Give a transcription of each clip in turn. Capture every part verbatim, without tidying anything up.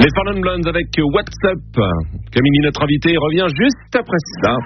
Les Fallon Blondes avec What's Up. Camille, notre invité, revient juste après ça.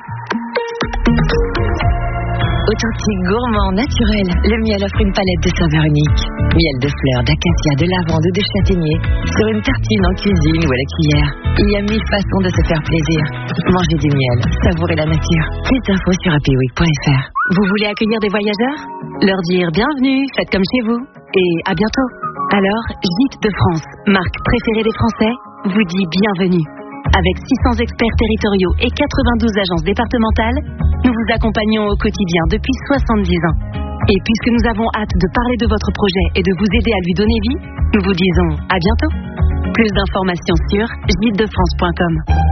Authentique, gourmand, naturel, le miel offre une palette de saveurs uniques. Miel de fleurs, d'acacia, de lavande ou de châtaignier, sur une tartine en cuisine ou à la cuillère. Il y a mille façons de se faire plaisir. Mangez du miel, savourez la nature. Plus d'infos sur happy week point f r. Vous voulez accueillir des voyageurs? Leur dire bienvenue, faites comme chez vous. Et à bientôt. Alors, Gîtes de France, marque préférée des Français, vous dit bienvenue. Avec six cents experts territoriaux et quatre-vingt-douze agences départementales, nous vous accompagnons au quotidien depuis soixante-dix ans. Et puisque nous avons hâte de parler de votre projet et de vous aider à lui donner vie, nous vous disons à bientôt. Plus d'informations sur gîtes de france point com.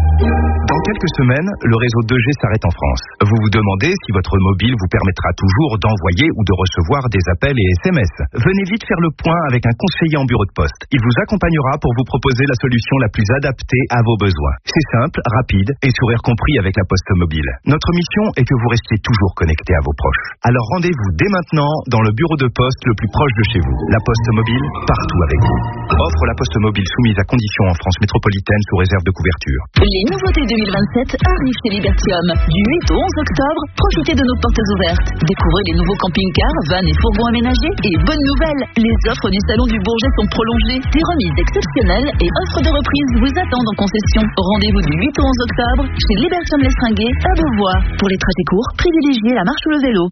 Dans quelques semaines, le réseau deux G s'arrête en France. Vous vous demandez si votre mobile vous permettra toujours d'envoyer ou de recevoir des appels et S M S. Venez vite faire le point avec un conseiller en bureau de poste. Il vous accompagnera pour vous proposer la solution la plus adaptée à vos besoins. C'est simple, rapide et sourire compris avec la poste mobile. Notre mission est que vous restiez toujours connecté à vos proches. Alors rendez-vous dès maintenant dans le bureau de poste le plus proche de chez vous. La poste mobile, partout avec vous. Offre la poste mobile soumise à conditions en France métropolitaine sous réserve de couverture. Les nouveautés deux mille vingt-sept arrivent chez Libertium. Du huit au onze octobre, profitez de nos portes ouvertes. Découvrez les nouveaux camping-cars, vannes et fourgons aménagés. Et bonne nouvelle, les offres du Salon du Bourget sont prolongées. Des remises exceptionnelles et offres de reprise vous attendent en concession. Rendez-vous du huit au onze octobre chez Libertium L'Estringuet à Beauvoir. Pour les trajets courts, privilégiez la marche ou le vélo.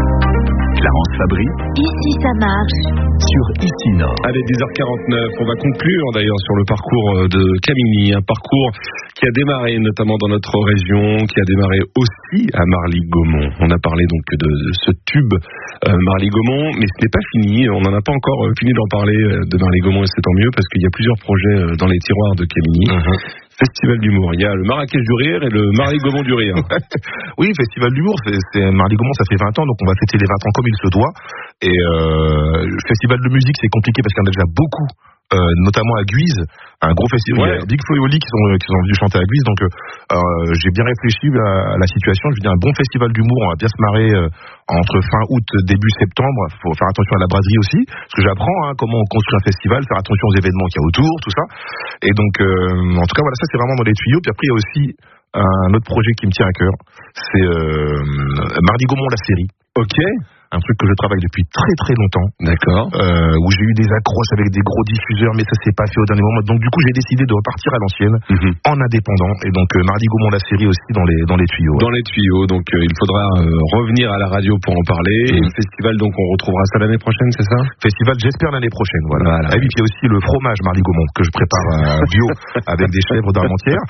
Clarence Fabry. Ici ça marche. Sur Ici Nord. Allez, dix heures quarante-neuf, on va conclure d'ailleurs sur le parcours de Camille, un parcours qui a démarré notamment dans notre région, qui a démarré aussi à Marly-Gaumont. On a parlé donc de ce tube euh, Marly-Gaumont, mais ce n'est pas fini, on n'en a pas encore fini d'en parler de Marly-Gaumont et c'est tant mieux parce qu'il y a plusieurs projets dans les tiroirs de Camille. Uh-huh. Festival d'humour, il y a le Marrakech du rire et le Marly-Gaumont du rire. Oui, Festival d'humour, c'est, c'est Marly-Gaumont, ça fait vingt ans, donc on va fêter les vingt ans comme il se doit. Et euh, le Festival de musique, c'est compliqué parce qu'il y en a déjà beaucoup. Euh, notamment à Guise, un gros festival. Ouais. Il y a Big Flo et Oli qui sont, qui sont venus chanter à Guise, donc euh, j'ai bien réfléchi à, à la situation. Je veux dire, un bon festival d'humour, on va bien se marrer euh, entre fin août, début septembre. Il faut faire attention à la braderie aussi, parce que j'apprends hein, comment on construit un festival, faire attention aux événements qu'il y a autour, tout ça. Et donc, euh, en tout cas, voilà, ça c'est vraiment dans les tuyaux. Puis après, il y a aussi un autre projet qui me tient à cœur, c'est euh, Marly-Gaumont la série. Ok. Un truc que je travaille depuis très très longtemps. D'accord. Euh, où j'ai eu des accroches avec des gros diffuseurs, mais ça s'est pas fait au dernier moment. Donc du coup, j'ai décidé de repartir à l'ancienne, mm-hmm. en indépendant. Et donc euh, Marly-Gaumont la série aussi dans les dans les tuyaux. Ouais. Dans les tuyaux. Donc euh, il faudra euh, revenir à la radio pour en parler. Mm-hmm. Et le festival, donc on retrouvera ça l'année prochaine, c'est ça? Festival, j'espère l'année prochaine. Voilà. voilà. Et puis il y a aussi le fromage Marly-Gaumont que je prépare euh, bio avec des chèvres d'Armentières.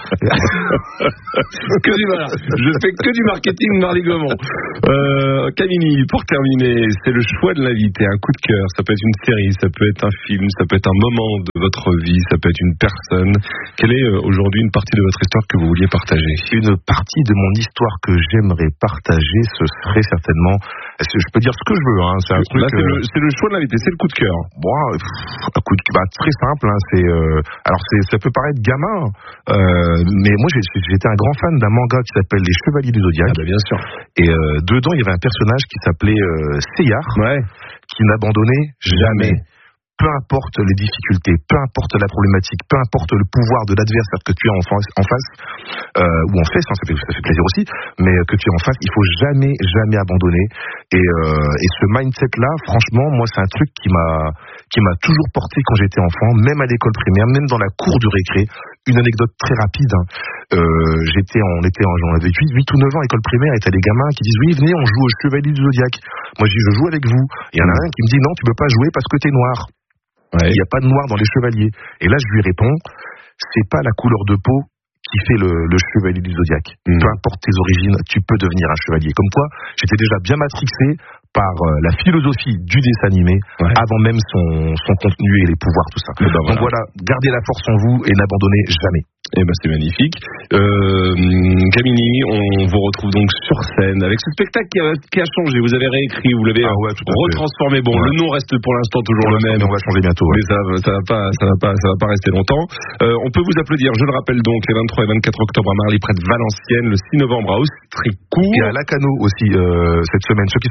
que du voilà. Je fais que du marketing Marly-Gaumont. Euh, Camille, pour terminer, c'est le choix de l'invité, un coup de cœur, ça peut être une série, ça peut être un film, ça peut être un moment de votre vie, ça peut être une personne. Quelle est euh, aujourd'hui une partie de votre histoire que vous vouliez partager? Une partie de mon histoire que j'aimerais partager, ce serait certainement, je peux dire ce que je veux, hein, c'est un truc. Là, c'est, euh... le, c'est le choix de l'invité, c'est le coup de cœur. Bon, pff, un coup de cœur, bah, très simple, hein, c'est, euh, alors c'est, ça peut paraître gamin, euh, mais moi j'ai, j'étais un grand fan d'un manga qui s'appelle Les Chevaliers du Zodiaque. Ah bah bien sûr. Et euh, dedans, il y avait un personnage qui s'appelait euh, Seyar, ouais. qui n'abandonnait jamais. Peu importe les difficultés, peu importe la problématique, peu importe le pouvoir de l'adversaire que tu as en face, en face euh, ou en face, hein, ça, fait, ça fait plaisir aussi, mais que tu es en face, il faut jamais, jamais abandonner. Et, euh, et ce mindset-là, franchement, moi, c'est un truc qui m'a, qui m'a toujours porté quand j'étais enfant, même à l'école primaire, même dans la cour du récré. Une anecdote très rapide. Hein. Euh, j'étais, on était, on avait huit ou neuf ans à l'école primaire, et t'as des gamins qui disent oui, venez, on joue au Chevalier du Zodiaque. Moi, je dis je joue avec vous. Il y en a un qui me dit non, tu peux pas jouer parce que t'es noir. Il n'y a pas de noir dans les chevaliers. Et là, je lui réponds, c'est pas la couleur de peau qui fait le, le chevalier du Zodiaque. Mmh. Peu importe tes origines, tu peux devenir un chevalier. Comme quoi, j'étais déjà bien matrixé par euh, la philosophie du dessin animé, ouais. avant même son, son contenu et les pouvoirs, tout ça. Ben voilà. Donc voilà, gardez la force en vous et n'abandonnez jamais. Eh ben c'est magnifique. Euh, Camille, on vous retrouve donc sur scène avec ce spectacle qui a, qui a changé. Vous avez réécrit, vous l'avez ah ouais, retransformé. Bon, ouais. Le nom reste pour l'instant toujours pour le même. On va changer bientôt. Ouais. Mais ça, ça va pas, ça va pas, ça va pas rester longtemps. Euh, on peut vous applaudir. Je le rappelle donc les vingt-trois et vingt-quatre octobre à Marly près de Valenciennes, le six novembre à Austricourt et à Lacanau aussi euh, cette semaine. Ceux qui sont vraiment déter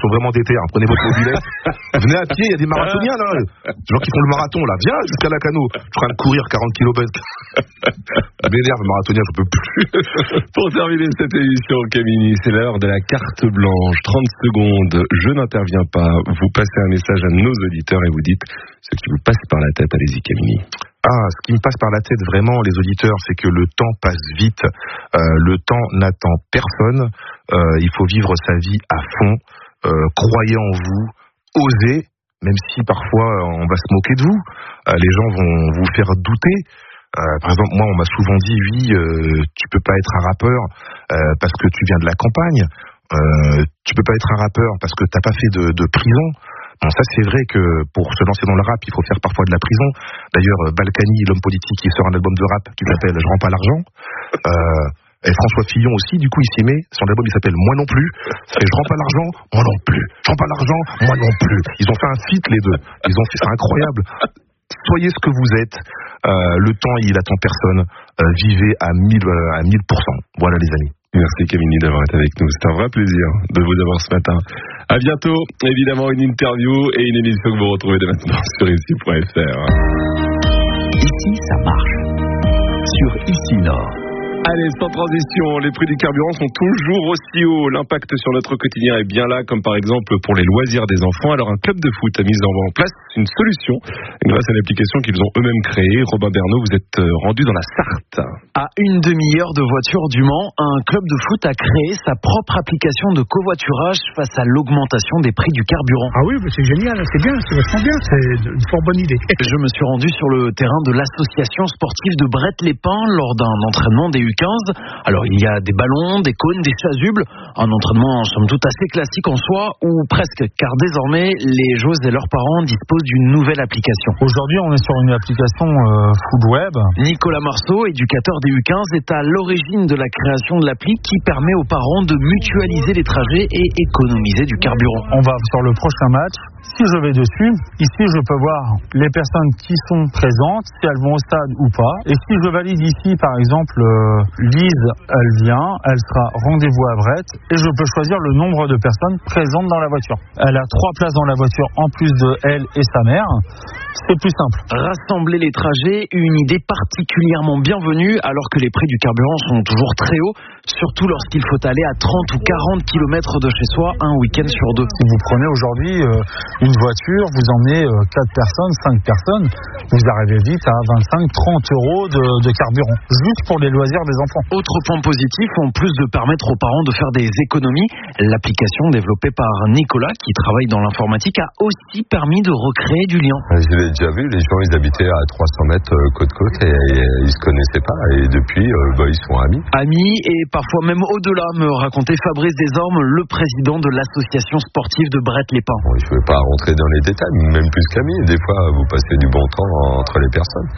militaire, prenez votre mobilette, venez à pied, il y a des marathoniens là, des gens qui font le marathon là, viens jusqu'à Lacanau, je suis en train de courir quarante kilomètres. M'énerve, marathonien, je peux plus. Pour terminer cette émission, Camille, c'est l'heure de la carte blanche. trente secondes, je n'interviens pas, vous passez un message à nos auditeurs et vous dites ce qui vous passe par la tête. Allez-y, Camille. Ah, ce qui me passe par la tête vraiment, les auditeurs, c'est que le temps passe vite. Euh, le temps n'attend personne. Euh, il faut vivre sa vie à fond. Euh, croyez en vous, osez, même si parfois on va se moquer de vous. Euh, les gens vont vous faire douter. Euh, par exemple, moi, on m'a souvent dit, oui, euh, tu peux pas être un rappeur euh, parce que tu viens de la campagne. Euh, tu peux pas être un rappeur parce que t'as pas fait de, de prison. Bon, ça c'est vrai que pour se lancer dans le rap, il faut faire parfois de la prison. D'ailleurs, Balkany, l'homme politique, il sort un album de rap qui s'appelle Je rends pas l'argent. Euh, et François Fillon aussi, du coup, il s'y met. Son album, il s'appelle Moi non plus. C'est Je rends pas l'argent, moi non plus. Je rends pas l'argent, moi non plus. Ils ont fait un feat, les deux. Ils ont fait, c'est incroyable. Soyez ce que vous êtes. Euh, le temps, il attend personne. Euh, vivez à mille, euh, à mille pour cent. Voilà, les amis. Merci Camille d'avoir été avec nous. C'est un vrai plaisir de vous avoir ce matin. À bientôt. Évidemment, une interview et une émission que vous retrouvez dès maintenant sur ici point f r. Ici, ça marche. Sur Ici Nord. Allez, sans transition, les prix du carburant sont toujours aussi hauts. L'impact sur notre quotidien est bien là, comme par exemple pour les loisirs des enfants. Alors un club de foot a mis en place une solution grâce à l'application qu'ils ont eux-mêmes créée. Robin Bernot, vous êtes rendu dans la Sarthe. À une demi-heure de voiture du Mans, un club de foot a créé sa propre application de covoiturage face à l'augmentation des prix du carburant. Ah oui, c'est génial, c'est bien, c'est vachement bien, c'est une fort bonne idée. Je me suis rendu sur le terrain de l'association sportive de Brett-les-Pins lors d'un entraînement des U quinze. Alors il y a des ballons, des cônes, des chasubles, un entraînement somme toute assez classique en soi, ou presque, car désormais les joueuses et leurs parents disposent d'une nouvelle application. Aujourd'hui on est sur une application euh, food web. Nicolas Marceau, éducateur des U quinze, est à l'origine de la création de l'appli qui permet aux parents de mutualiser les trajets et économiser du carburant. On va sur le prochain match. Si je vais dessus, ici je peux voir les personnes qui sont présentes, si elles vont au stade ou pas. Et si je valide ici par exemple euh, Lise, elle vient, elle sera rendez-vous à Brett et je peux choisir le nombre de personnes présentes dans la voiture. Elle a trois places dans la voiture en plus de elle et sa mère. C'est plus simple. Rassembler les trajets, une idée particulièrement bienvenue alors que les prix du carburant sont toujours très hauts, surtout lorsqu'il faut aller à trente ou quarante kilomètres de chez soi un week-end sur deux. Si vous prenez aujourd'hui euh, une voiture, vous emmenez euh, quatre personnes, cinq personnes, vous arrivez vite à vingt-cinq à trente euros de, de carburant, juste pour les loisirs des enfants. Autre point positif, en plus de permettre aux parents de faire des économies, l'application développée par Nicolas, qui travaille dans l'informatique, a aussi permis de recréer du lien. Je l'ai déjà vu, les gens ils habitaient à trois cents mètres côte-côte et, et ils se connaissaient pas et depuis euh, bah, ils sont amis. Amis et parfois même au-delà, me racontait Fabrice Desormes, le président de l'association sportive de Brett-les-Pins. Bon, je ne vais pas rentrer dans les détails, même plus qu'amis, des fois vous passez du bon temps entre les personnes.